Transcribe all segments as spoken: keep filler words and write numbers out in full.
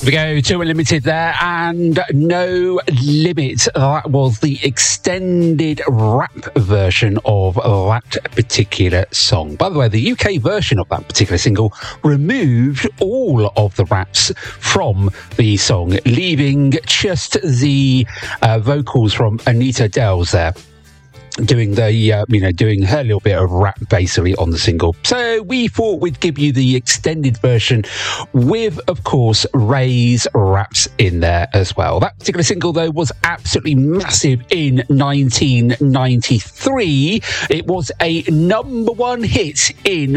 We go to Unlimited there, and No Limit. That was the extended rap version of that particular song. By the way, the U K version of that particular single removed all of the raps from the song, leaving just the uh, vocals from Anita Dells there, doing the, uh, you know, doing her little bit of rap basically on the single. So we thought we'd give you the extended version with, of course, Ray's raps in there as well. That particular single, though, was absolutely massive in nineteen ninety-three. It was a number one hit in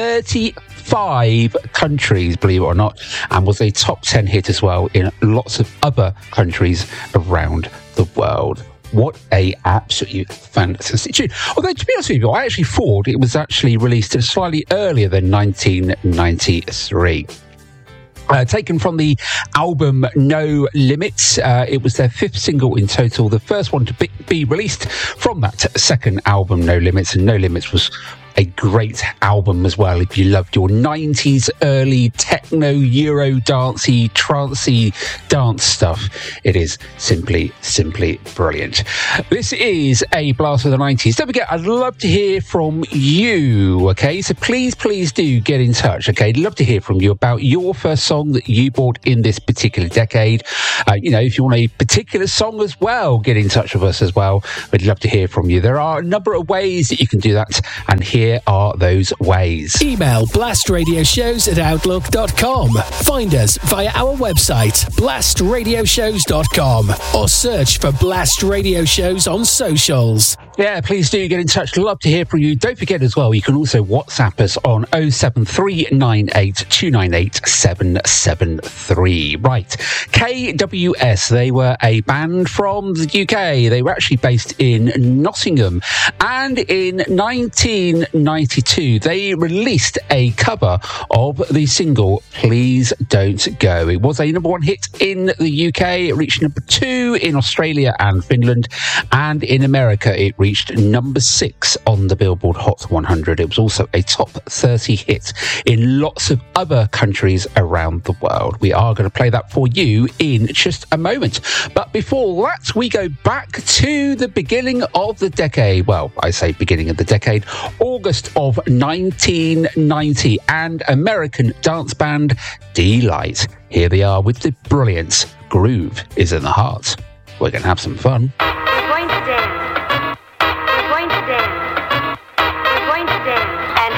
thirty-five countries, believe it or not, and was a top ten hit as well in lots of other countries around the world. What a absolutely fantastic tune. Although, to be honest with you, I actually thought it was actually released slightly earlier than nineteen ninety-three. Uh, taken from the album No Limits. Uh, it was their fifth single in total, the first one to be, be released from that second album, No Limits. And No Limits was a great album as well. If you loved your nineties early techno, Euro dancey, trancey dance stuff, it is simply, simply brilliant. This is a blast of the nineties. Don't forget, I'd love to hear from you, okay? So please, please do get in touch, okay? I'd love to hear from you about your first song that you bought in this particular decade. Uh, you know, if you want a particular song as well, get in touch with us as well. We'd love to hear from you. There are a number of ways that you can do that, and here Here are those ways. Email blastradioshows at outlook dot com. Find us via our website, blast radio shows dot com, or search for Blast Radio Shows on socials. Yeah, please do get in touch. Love to hear from you. Don't forget as well, you can also WhatsApp us on oh seven three nine eight two nine eight seven seven three. Right, K W S, they were a band from the U K. They were actually based in Nottingham, and in nineteen ninety-two they released a cover of the single Please Don't Go. It was a number one hit in the U K. It reached number two in Australia and Finland, and in America it reached number six on the Billboard Hot one hundred. It was also a top thirty hit in lots of other countries around the world. We are going to play that for you in just a moment. But before that, we go back to the beginning of the decade. Well, I say beginning of the decade, August of nineteen ninety, and American dance band Deee-Lite. Here they are with the brilliance Groove is in the Heart. We're going to have some fun.